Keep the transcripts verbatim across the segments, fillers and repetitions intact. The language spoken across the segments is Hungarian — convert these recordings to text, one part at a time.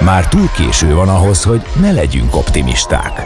Már túl késő van ahhoz, hogy ne legyünk optimisták.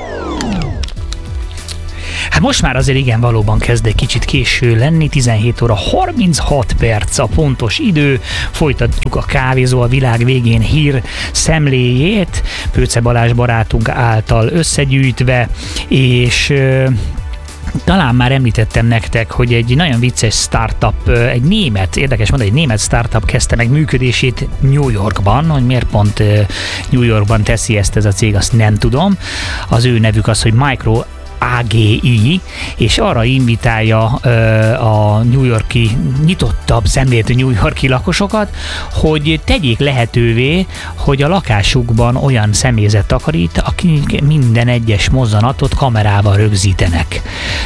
Hát most már azért igen, valóban kezd egy kicsit késő lenni, tizenhét óra harminchat perc a pontos idő, folytatjuk a Kávézó a világ végén hír szemléjét, Pőce Balázs barátunk által összegyűjtve, és talán már említettem nektek, hogy egy nagyon vicces startup, egy német, érdekes mondani, egy német startup kezdte meg működését New Yorkban, hogy miért pont New Yorkban teszi ezt ez a cég, azt nem tudom. Az ő nevük az, hogy Micro á gé i, és arra invitálja a New Yorki, nyitottabb szemléletű New Yorki lakosokat, hogy tegyék lehetővé, hogy a lakásukban olyan személyzet takarít, akik minden egyes mozzanatot kamerával rögzítenek.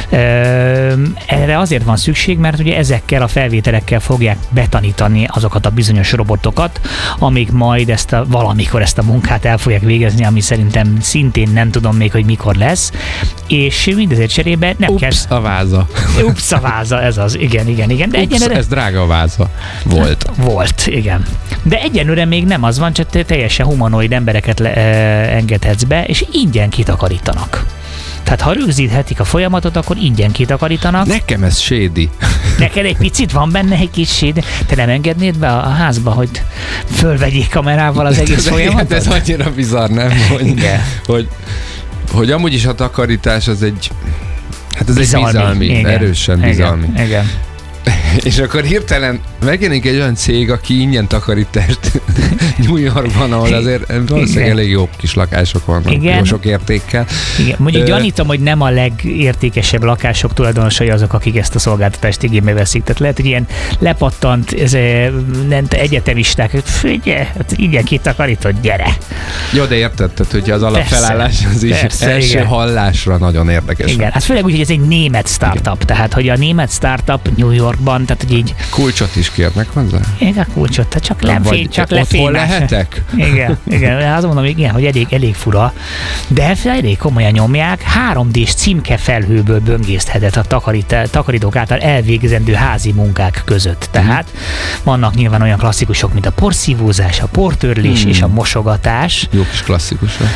Erre azért van szükség, mert ugye ezekkel a felvételekkel fogják betanítani azokat a bizonyos robotokat, amik majd ezt a, valamikor ezt a munkát el fogják végezni, ami szerintem szintén nem tudom még, hogy mikor lesz, és mindezért cserébe nem Ups, kell... Ups, a váza. Ups, a váza, ez az, igen, igen, igen. De Ups, egyenlőre... ez drága a váza. Volt. Volt, igen. De egyenlőre még nem az van, csak te teljesen humanoid embereket le, eh, engedhetsz be, és ingyen kitakarítanak. Tehát ha rögzíthetik a folyamatot, akkor ingyen kitakarítanak. Nekem ez shady. Neked egy picit van benne egy kis shady. Te nem engednéd be a házba, hogy fölvegyék kamerával az egész folyamatot? Ez annyira bizarr, nem? Hogy, igen. Hogy, hogy amúgy is a takarítás az egy, hát ez bizalmi, egy bizalmi, igen, erősen bizalmi. Igen, igen. És akkor hirtelen megjelenik egy olyan cég, aki ingyen takarítást New Yorkban, ahol azért valószínűleg elég jó kis lakások vannak, igen. Jó sok értékkel. Igen. Mondjuk Ö... gyanítom, hogy nem a legértékesebb lakások tulajdonosai azok, akik ezt a szolgáltatást igénybe veszik. Tehát lehet, hogy ilyen lepattant ez, nem, egyetemisták, hogy figyelj, ingyen kitakarítod, gyere. Jó, de érted, tehát, hogy az alapfelállás az is persze, első igen. hallásra nagyon érdekes. Igen, hát főleg úgy, hogy ez egy német startup, igen. Tehát, hogy a német startup New Yorkban, tehát, hogy így... Kulcsot is kérnek hozzá? Igen, kulcsot, tehát csak lefény, csak lefény. Hol lehetek? Igen, igen, azt mondom, igen, hogy elég, elég fura, de elég komolyan nyomják, három dés címke felhőből böngészhetett a takarít, takarítók által elvégzendő házi munkák között. Tehát hmm. vannak nyilván olyan klasszikusok, mint a porszívózás, a portörlés hmm. és a mosogatás. Jó kis klasszikusok.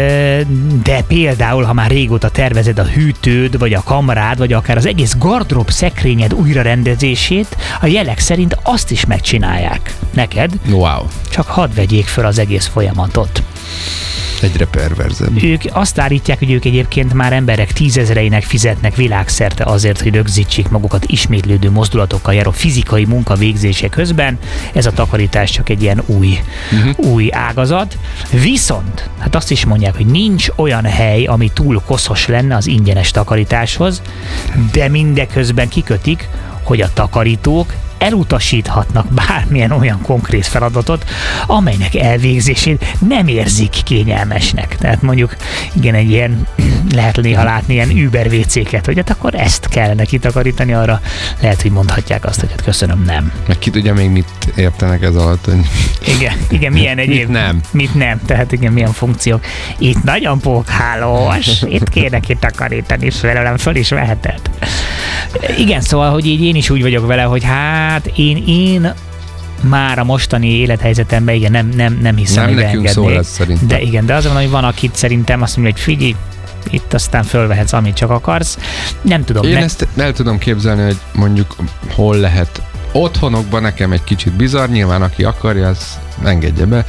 De például, ha már régóta tervezed a hűtőd, vagy a kamrád, vagy akár az egész gardrób szekrényed újrarendezését, a jelek szerint azt is megcsinálják neked. Wow. Csak hadd vegyék föl az egész folyamatot. Egyre perverzebb. Ők azt állítják, hogy ők egyébként már emberek tízezreinek fizetnek világszerte azért, hogy rögzítsék magukat ismétlődő mozdulatokkal járó fizikai munka végzése közben. Ez a takarítás csak egy ilyen új, uh-huh. új ágazat. Viszont, hát azt is mondják, hogy nincs olyan hely, ami túl koszos lenne az ingyenes takarításhoz, de mindeközben kikötik, hogy a takarítók elutasíthatnak bármilyen olyan konkrét feladatot, amelynek elvégzését nem érzik kényelmesnek. Tehát mondjuk, igen, egy ilyen, lehet néha látni ilyen Uber vé céket, hogy hát akkor ezt kellene kitakarítani, arra lehet, hogy mondhatják azt, hogy hát köszönöm, nem. Meg ki tudja még mit értenek ez alatt, hogy... Igen, igen, milyen egyéb... Mit nem. Mit nem, tehát igen, milyen funkciók. Itt nagyon pókhálós, itt kéne kitakarítani, felelem föl is veheted. Igen, szóval, hogy így én is úgy vagyok vele, hogy hát én, én már a mostani élethelyzetemben igen, nem, nem, nem hiszem, nem hogy nekünk szól ez szerintem. De igen, de azon, hogy van, akit szerintem azt mondja, hogy figyelj, itt aztán fölvehetsz, amit csak akarsz. Nem tudom. Én ne... ezt el tudom képzelni, hogy mondjuk hol lehet. Otthonokban nekem egy kicsit bizarr, nyilván aki akarja, az engedje be,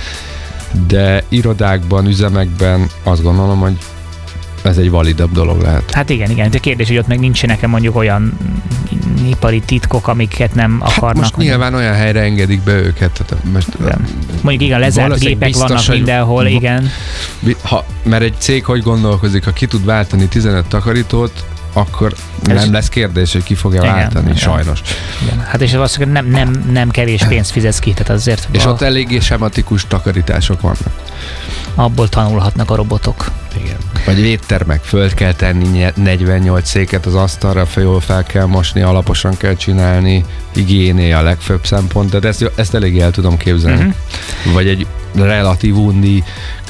de irodákban, üzemekben azt gondolom, hogy ez egy validabb dolog lehet. Hát igen, igen. De kérdés, hogy ott meg nincsenek mondjuk olyan ipari titkok, amiket nem akarnak. Hát most nyilván olyan helyre engedik be őket. Tehát most mondjuk igen, lezárt gépek biztos, vannak mindenhol, hogy, igen. Ha, mert egy cég hogy gondolkozik, ha ki tud váltani tizenöt takarítót, akkor ez nem lesz kérdés, hogy ki fogja igen, váltani, igen. Sajnos. Igen. Hát és az, nem, nem, nem kevés pénzt fizetsz ki, tehát azért... És a... ott eléggé sematikus takarítások vannak. Abból tanulhatnak a robotok. Igen. Vagy védtermek, föl kell tenni negyvennyolc széket az asztalra, jól fel kell mosni, alaposan kell csinálni, higiéné a legfőbb szempont, de ezt, ezt eléggé el tudom képzelni. Uh-huh. Vagy egy relatív undi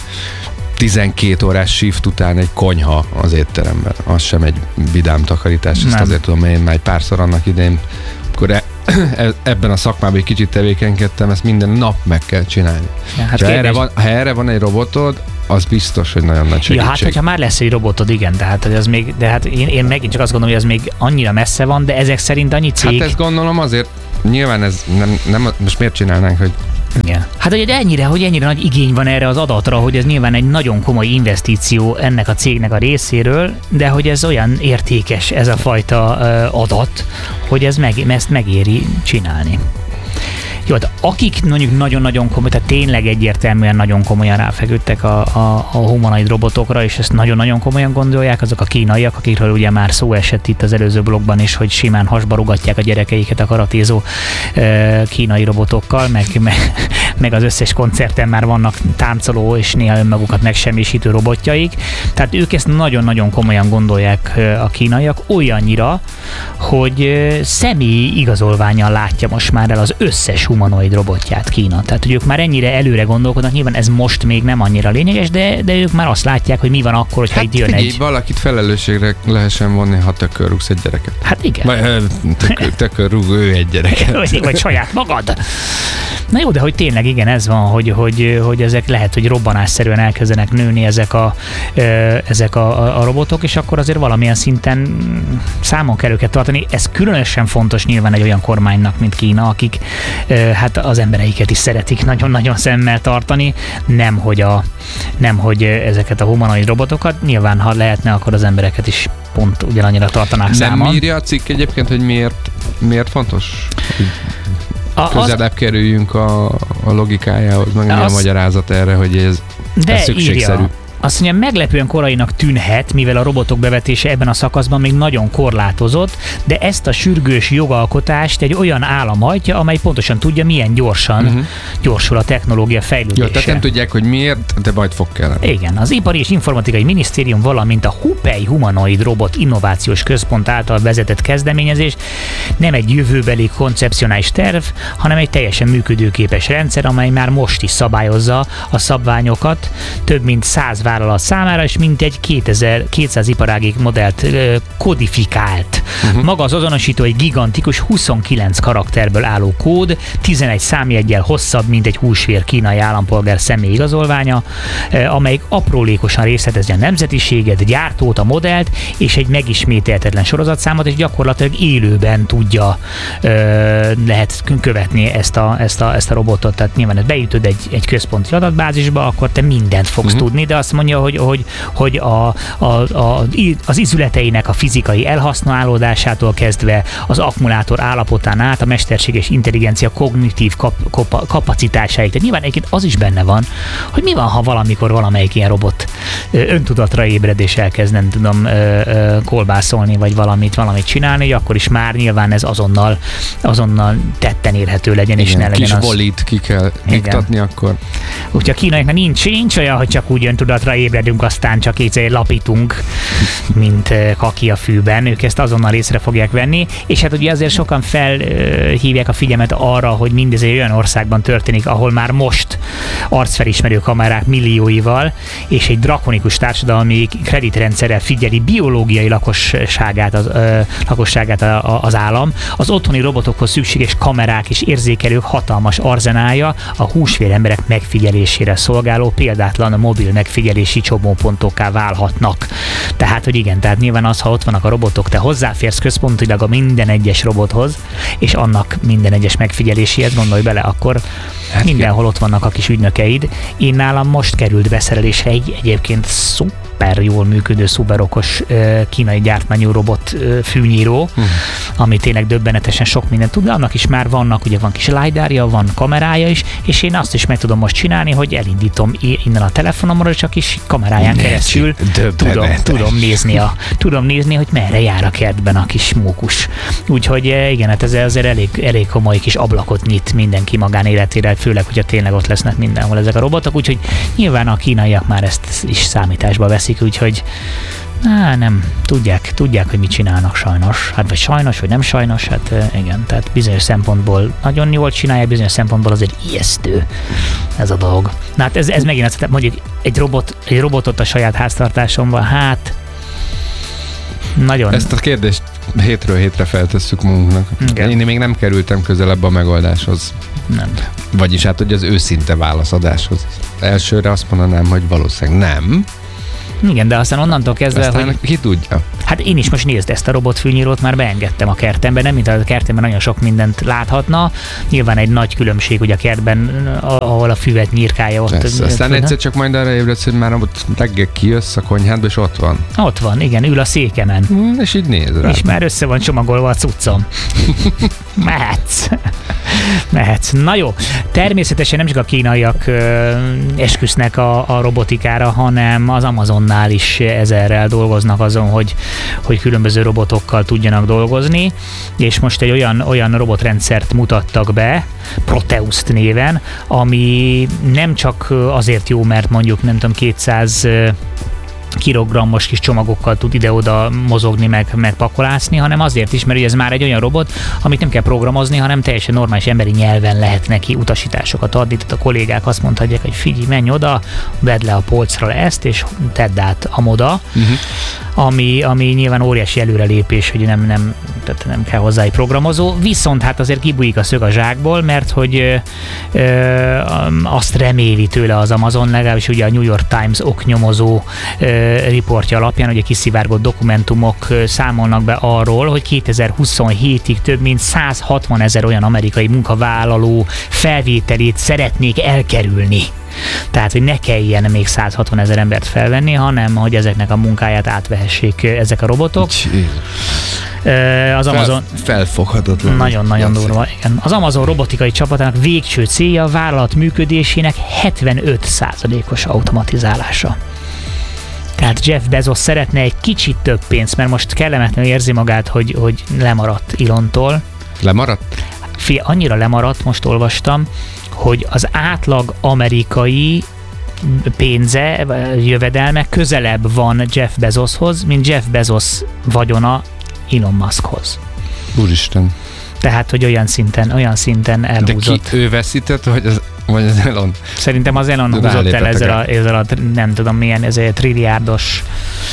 tizenkét órás shift után egy konyha az étteremben. Az sem egy vidám takarítás, ezt azért tudom, én már egy párszor annak idején, akkor ebben a szakmában egy kicsit tevékenykedtem, ezt minden nap meg kell csinálni. Ja, hát ha, erre van, ha erre van egy robotod, az biztos, hogy nagyon nagy segítség. Ja, hát hogyha már lesz egy robotod, igen, de hát, ez még, de hát én, én megint csak azt gondolom, hogy ez még annyira messze van, de ezek szerint annyi cég... Hát ezt gondolom azért, nyilván ez nem, nem most miért csinálnánk, hogy igen. Hát hogy ennyire, hogy ennyire nagy igény van erre az adatra, hogy ez nyilván egy nagyon komoly investíció ennek a cégnek a részéről, de hogy ez olyan értékes ez a fajta adat, hogy ez meg, ezt megéri csinálni. Jó, hát akik mondjuk nagyon-nagyon komoly, tehát tényleg egyértelműen nagyon komolyan ráfeküdtek a, a, a humanoid robotokra, és ezt nagyon-nagyon komolyan gondolják, azok a kínaiak, akikről ugye már szó esett itt az előző blogban is, hogy simán hasba rugatják a gyerekeiket a karatézó e, kínai robotokkal, meg, meg, meg az összes koncerten már vannak támcoló és néha önmagukat megsemmisítő robotjaik. Tehát ők ezt nagyon-nagyon komolyan gondolják a kínaiak, olyannyira, hogy személyi igazolvánnyal látja most már el az összes humanoid robotját Kína. Tehát, hogy ők már ennyire előre gondolkodnak, nyilván ez most még nem annyira lényeges, de, de ők már azt látják, hogy mi van akkor, hogyha hát itt jön figyelj, egy... valakit felelősségre lehessen vonni, ha tökörrúgsz egy gyereket. Hát igen. Vagy tökör, tökörrúg ő egy gyereket. Vagy, vagy saját magad. Na jó, de hogy tényleg igen, ez van, hogy, hogy, hogy ezek lehet, hogy robbanásszerűen elkezdenek nőni ezek a, ezek a, a robotok, és akkor azért valamilyen szinten számon kell őket tartani. Ez különösen fontos nyilván egy olyan kormánynak, mint Kína, akik hát az embereiket is szeretik nagyon-nagyon szemmel tartani, nem hogy, a, nem hogy ezeket a humanoid robotokat, nyilván ha lehetne, akkor az embereket is pont ugyanannyira tartanák számon. Nem írja a cikk egyébként, hogy miért, miért fontos? A, közelebb az... kerüljünk a, a logikájához, meg mi a magyarázat erre, hogy ez, ez szükségszerű. Írja. Azt mondja, meglepően korainak tűnhet, mivel a robotok bevetése ebben a szakaszban még nagyon korlátozott, de ezt a sürgős jogalkotást egy olyan állam hajtja, amely pontosan tudja, milyen gyorsan uh-huh. gyorsul a technológia fejlődése. Jó, tehát nem tudják, hogy miért, de majd fog kellene. Igen, az Ipari és Informatikai Minisztérium, valamint a Hupei Humanoid Robot Innovációs Központ által vezetett kezdeményezés nem egy jövőbeli koncepcionális terv, hanem egy teljesen működőképes rendszer, amely már most is szabályozza a szabványokat, több mint száz vállalat számára, és mintegy kétezer-kétszáz iparági modellt ö, kodifikált. Uh-huh. Maga az azonosító egy gigantikus huszonkilenc karakterből álló kód, tizenegy számjeggyel hosszabb, mint egy húsvér kínai állampolgár személyi igazolványa, ö, amelyik aprólékosan részletezi a nemzetiséget, gyártót, a modellt, és egy megismételhetetlen sorozatszámot, és gyakorlatilag élőben tudja ö, lehet követni ezt a, ezt, a, ezt a robotot. Tehát nyilván beütöd egy, egy központi adatbázisba, akkor te mindent fogsz uh-huh. tudni, de azt mondja, hogy, hogy, hogy a, a, a, az izületeinek a fizikai elhasználódásától kezdve az akkumulátor állapotán át a mesterséges intelligencia kognitív kap, kap, kapacitásáig. Tehát nyilván egyébként az is benne van, hogy mi van, ha valamikor valamelyik ilyen robot öntudatra ébred és elkezd, nem tudom, kolbászolni, vagy valamit, valamit csinálni, hogy akkor is már nyilván ez azonnal, azonnal tetten érhető legyen, igen, és ne legyen kis az... volit ki kell iktatni, akkor... Úgyhogy a kínaiaknak nincs, nincs olyan, hogy csak úgy öntudatra ébredünk, aztán csak így lapítunk, mint kaki a fűben. Ők ezt azonnal észre fogják venni, és hát ugye azért sokan felhívják a figyelmet arra, hogy mindez egy olyan országban történik, ahol már most arcfelismerő kamerák millióival, és egy drakonikus társadalmi kreditrendszerrel figyeli biológiai lakosságát az, ö, lakosságát az állam. Az otthoni robotokhoz szükséges kamerák és érzékelők hatalmas arzenálja a húsvér emberek megfigyelésére szolgáló példátlan mobil megfigyelési csomópontokká válhatnak. Tehát, hogy igen, tehát nyilván az, ha ott vannak a robotok, te hozzáférsz központilag a minden egyes robothoz, és annak minden egyes megfigyeléséhez, gondolj bele, akkor hát mindenhol ott vannak a kis ügynökeid. Én nálam most került beszerelésre egy egyébként szuper jól működő, szuperokos uh, kínai gyártmányú robot uh, fűnyíró, uh-huh. ami tényleg döbbenetesen sok mindent tud, de annak is már vannak, ugye van kis lidárja, van kamerája is, és én azt is meg tudom most csinálni, hogy elindítom innen a telefonomról, csak is kameráján ne, keresztül tudom, tudom, nézni a, tudom nézni, hogy merre jár a kertben a kis mókus. Úgyhogy igen, hát ez azért elég, elég komoly kis ablakot nyit mindenki magánéletére, főleg, hogyha tényleg ott lesznek mindenhol ezek a robotok, úgyhogy nyilván a kínaiak már ezt is számításba veszik, úgyhogy Á, nem, tudják, tudják, hogy mit csinálnak sajnos. Hát vagy sajnos, vagy nem sajnos, hát igen, tehát bizonyos szempontból nagyon jól csinálják, bizonyos szempontból azért ijesztő ez a dolog. Na hát ez, ez megint azt, mondjuk egy, robot, egy robotot a saját háztartásomban, hát nagyon... Ezt a kérdést hétről hétre feltesszük magunknak. Igen. Én még nem kerültem közelebb a megoldáshoz. Nem. Vagyis hát, hogy az őszinte válaszadáshoz. Elsőre azt mondanám, hogy valószínűleg nem. Igen, de aztán onnantól kezdve, Aztán hogy... ki tudja. Hát én is most nézd, ezt a robotfűnyírót már beengedtem a kertembe, nem mint a kertemben nagyon sok mindent láthatna. Nyilván egy nagy különbség, hogy a kertben, ahol a füvet nyírkálja ott. Persze. Aztán egyszer csak majd arra ébredsz, hogy már ott reggel kijössz a konyhádba, és ott van. Ott van, igen, ül a székemen. Mm, és így néz rá. És már össze van csomagolva a cuccom. Mehetsz. Mehetsz. Na jó, természetesen nem csak a kínaiak ö, esküsznek a, a robotikára, hanem az Amazonnál is ezerrel dolgoznak azon, hogy, hogy különböző robotokkal tudjanak dolgozni, és most egy olyan, olyan robotrendszert mutattak be, Proteus néven, ami nem csak azért jó, mert mondjuk nem tudom, kétszáz kilogrammos kis csomagokkal tud ide-oda mozogni, meg, meg pakolászni, hanem azért is, mert ez már egy olyan robot, amit nem kell programozni, hanem teljesen normális emberi nyelven lehet neki utasításokat adni. Tehát a kollégák azt mondhatják, hogy figyelj, menj oda, vedd le a polcra ezt, és tedd át amoda, uh-huh. ami, ami nyilván óriási előrelépés, hogy nem, nem, tehát nem kell hozzá egy programozó, viszont hát azért kibújik a szög a zsákból, mert hogy ö, ö, azt reméli tőle az Amazon, legalábbis ugye a New York Times oknyomozó ö, riportja alapján, ugye kiszivárgott dokumentumok számolnak be arról, hogy kétezer-huszonhétig több mint száz hatvan ezer olyan amerikai munkavállaló felvételét szeretnék elkerülni. Tehát, hogy ne kelljen még száz hatvan ezer embert felvenni, hanem hogy ezeknek a munkáját átvehessék ezek a robotok. Az Amazon... Fel, felfoghatatlan. Nagyon-nagyon durva, igen. Az Amazon robotikai csapatának végső célja a vállalat működésének hetvenöt százalékos automatizálása. Tehát Jeff Bezos szeretne egy kicsit több pénzt, mert most kellemetlenül érzi magát, hogy, hogy lemaradt Elontól. Lemaradt? Fia, annyira lemaradt, most olvastam, hogy az átlag amerikai pénze, jövedelme közelebb van Jeff Bezoshoz, mint Jeff Bezos vagyona Elon Muskhoz. Úristen. Tehát, hogy olyan szinten, olyan szinten elhúzott. De ki, ő veszített, vagy az, vagy az Elon? Szerintem az Elon húzott el ezzel a, ezzel a, nem tudom milyen, ez egy trilliárdos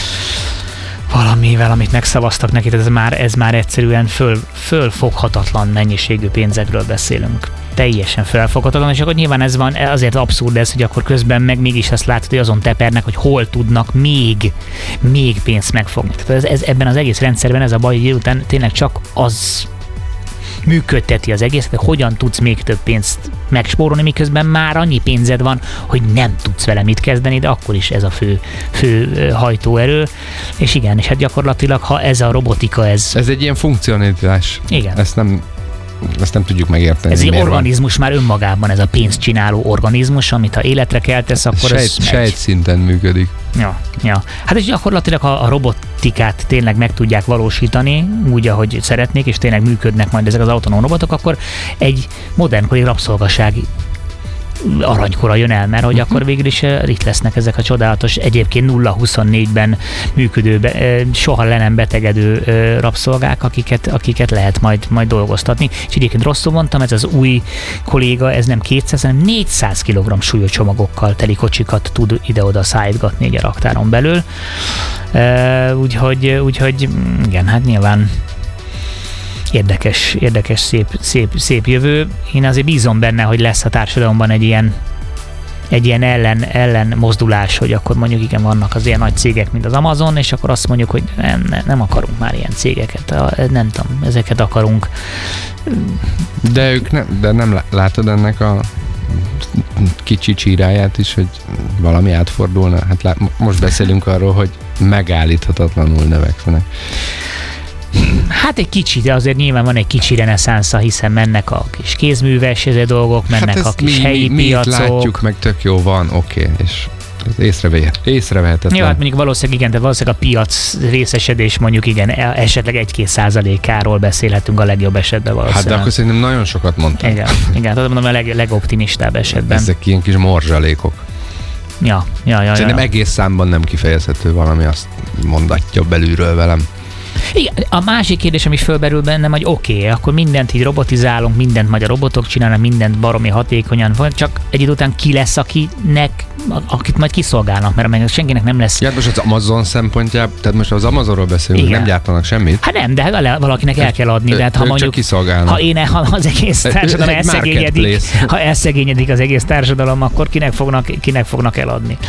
valamivel, amit megszavaztak neki, tehát ez már, ez már egyszerűen föl, fölfoghatatlan mennyiségű pénzekről beszélünk. Teljesen felfoghatatlan, és akkor nyilván ez van, azért abszurd ez, hogy akkor közben meg mégis azt látod, hogy azon tepernek, hogy hol tudnak még, még pénzt megfogni. Tehát ez, ez, ebben az egész rendszerben ez a baj, hogy után tényleg csak az működteti az egészet, hogy hogyan tudsz még több pénzt megspórolni, miközben már annyi pénzed van, hogy nem tudsz vele mit kezdeni, de akkor is ez a fő, fő hajtóerő. És igen, és hát gyakorlatilag, ha ez a robotika, ez... Ez egy ilyen funkcionalitás. Igen. Ezt nem, ezt nem tudjuk megérteni. Ez egy organizmus van. Már önmagában, ez a pénzt csináló organizmus, amit ha életre keltesz, akkor sejt, ez megy. Sejt szinten működik. Ja, ja. Hát és gyakorlatilag, ha a robotikát tényleg meg tudják valósítani, úgy, ahogy szeretnék, és tényleg működnek majd ezek az autonóm robotok, akkor egy modernkori rabszolgaság aranykora jön el, mert hogy akkor végül is itt lesznek ezek a csodálatos, egyébként nulla huszonnégyben működő, soha le nem betegedő rabszolgák, akiket, akiket lehet majd, majd dolgoztatni. És egyébként rosszul mondtam, ez az új kolléga, ez nem kétszáz, hanem négyszáz kilogramm súlyú csomagokkal teli kocsikat tud ide-oda szállítgatni egy raktáron belül. Úgyhogy, úgyhogy igen, hát nyilván Érdekes, érdekes, szép, szép, szép jövő. Én azért bízom benne, hogy lesz a társadalomban egy ilyen, egy ilyen ellen, ellen mozdulás, hogy akkor mondjuk igen, vannak az ilyen nagy cégek, mint az Amazon, és akkor azt mondjuk, hogy nem, nem, nem akarunk már ilyen cégeket, nem tudom, ezeket akarunk. De ők nem, de nem látod ennek a kicsi csíráját is, hogy valami átfordulna. Hát lá, most beszélünk arról, hogy megállíthatatlanul növekszenek. Hát egy kicsi, de azért nyilván van egy kicsi reneszánsza, hiszen mennek a kis kézműves dolgok, mennek hát a kis mi, helyi mi, mi piacok. látjuk, meg tök jó van, oké, okay, és észrevehet, észrevehetetlen. Jó, hát mondjuk valószínűleg igen, de valószínűleg a piac részesedés mondjuk igen, esetleg egy-két százalékáról beszélhetünk a legjobb esetben valószínűleg. Hát de akkor szerintem nagyon sokat mondtam. Igen, igen, tehát mondom a leg, legoptimistább esetben. Ezek ilyen kis morzsalékok. Ja, ja, ja. Szerintem ja. egész számban nem kifejezhető valami, azt mondatja belülről velem. Igen, a másik kérdés, ami fölberül bennem, hogy oké, okay, akkor mindent így robotizálunk, mindent majd a robotok csinálnak, mindent baromi hatékonyan, vagy csak egy idő után ki lesz, akinek, akit majd kiszolgálnak, mert meg senkinek nem lesz. Ja, most az Amazon szempontjából, tehát most az Amazonról beszélünk, nem gyártanak semmit. Hát nem, de hát valakinek el kell adni, de hát ha mondjuk, ha én, ha az egész társadalom elszegényedik, ha elszegényedik az egész társadalom, akkor kinek fognak, kinek fognak eladni.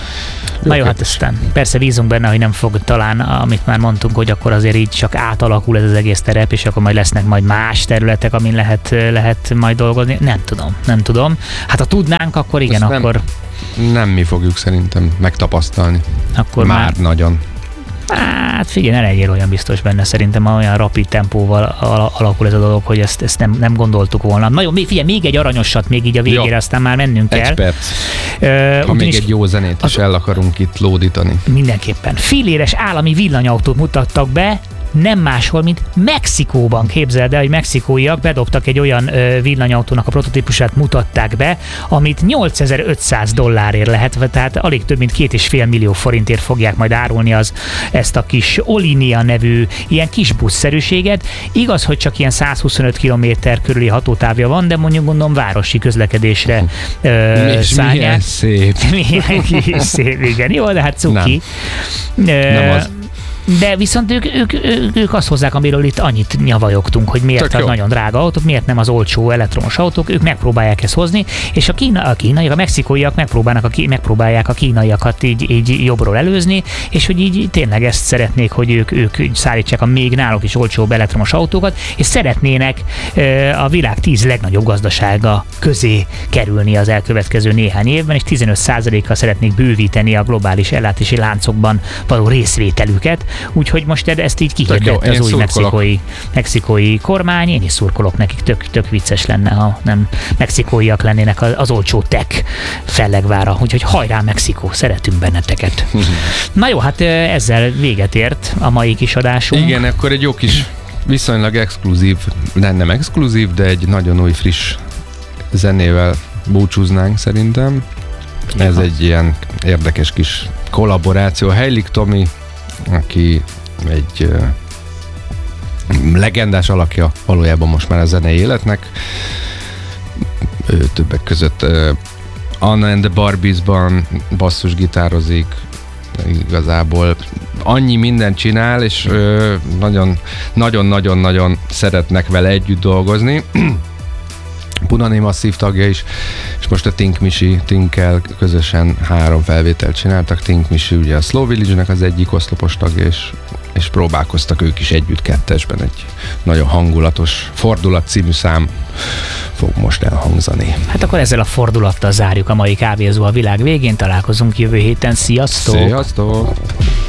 Na jó, hát aztán persze bízunk benne, hogy nem fog talán, amit már mondtunk, hogy akkor azért így csak átalakul ez az egész terep, és akkor majd lesznek majd más területek, amin lehet, lehet majd dolgozni. Nem tudom, nem tudom. Hát ha tudnánk, akkor igen, Ezt akkor... Nem, nem mi fogjuk szerintem megtapasztalni. Akkor már, már nagyon. Hát figyelj, ne legyél olyan biztos benne, szerintem olyan rapid tempóval alakul ez a dolog, hogy ezt, ezt nem, nem gondoltuk volna. Na jó, figyelj, még egy aranyosat még így a végére, jó. Aztán már mennünk egy kell. Egy perc. Uh, ha még egy jó zenét is el akarunk itt lódítani. Mindenképpen. Filléres állami villanyautót mutattak be, nem máshol, mint Mexikóban. Képzeld el, hogy mexikóiak bedobtak egy olyan ö, villanyautónak a prototípusát, mutatták be, amit nyolcezer-ötszáz dollárért lehet, tehát alig több mint két és fél millió forintért fogják majd árulni az, ezt a kis Olinia nevű ilyen kis buszszerűséget. Igaz, hogy csak ilyen százhuszonöt kilométer körüli hatótávja van, de mondjuk gondolom városi közlekedésre ö, szállják. Milyen szép. Milyen szép, igen. Jó, de hát cuki. Nem, ö, nem az. De viszont ők, ők, ők, ők azt hozzák, amiről itt annyit nyavajogtunk, hogy miért a nagyon drága autók, miért nem az olcsó elektromos autók, ők megpróbálják ezt hozni, és a, kína, a kínaiak, a mexikóiak megpróbálnak a, megpróbálják a kínaiakat így, így jobbról előzni, és hogy így tényleg ezt szeretnék, hogy ők, ők szállítsák a még náluk is olcsóbb elektromos autókat, és szeretnének e, a világ tíz legnagyobb gazdasága közé kerülni az elkövetkező néhány évben, és tizenöt százalékkal szeretnék bővíteni a globális ellátási láncokban való részvételüket. Úgyhogy most ezt így kihirdette az új mexikói, mexikói kormány. Én is szurkolok nekik, tök, tök vicces lenne, ha nem mexikóiak lennének az, az olcsó tech fellegvára. Úgyhogy hajrá Mexikó, szeretünk benneteket. Na jó, hát ezzel véget ért a mai kis adásunk. Igen, akkor egy jó kis, viszonylag exkluzív, nem, nem exkluzív, de egy nagyon új, friss zenével búcsúznánk szerintem. Ez ja. egy ilyen érdekes kis kollaboráció. Heilig Tomi, aki egy uh, legendás alakja valójában most már a zenei életnek. Ő többek között uh, Anna and the Barbies-ban basszusgitározik, igazából annyi mindent csinál, és uh, nagyon, nagyon-nagyon-nagyon szeretnek vele együtt dolgozni. Punani Masszív tagja is, és most a Think Misi, Tinkkel közösen három felvételt csináltak. Think Misi ugye a Slow Village-nek az egyik oszlopos tagja, és, és próbálkoztak ők is együtt kettesben. Egy nagyon hangulatos Fordulat című szám fog most elhangzani. Hát akkor ezzel a fordulattal zárjuk a mai Kávézó a világ végén. Találkozunk jövő héten. Sziasztok! Sziasztok!